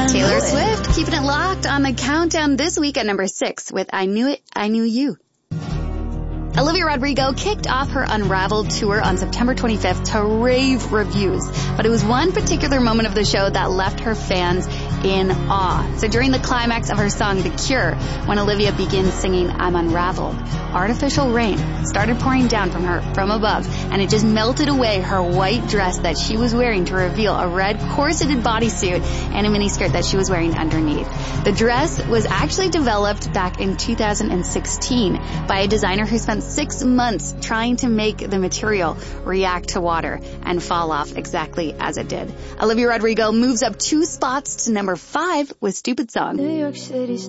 Taylor Swift keeping it locked on the countdown this week at number 6 with I Knew It, I Knew You. Olivia Rodrigo kicked off her Unraveled tour on September 25th to rave reviews, but it was one particular moment of the show that left her fans in awe. So during the climax of her song The Cure, when Olivia begins singing I'm Unraveled, artificial rain started pouring down from above, and it just melted away her white dress that she was wearing to reveal a red corseted bodysuit and a miniskirt that she was wearing underneath. The dress was actually developed back in 2016 by a designer who spent 6 months trying to make the material react to water and fall off exactly as it did. Olivia Rodrigo moves up 2 spots to number 5 with Stupid Song. New York City.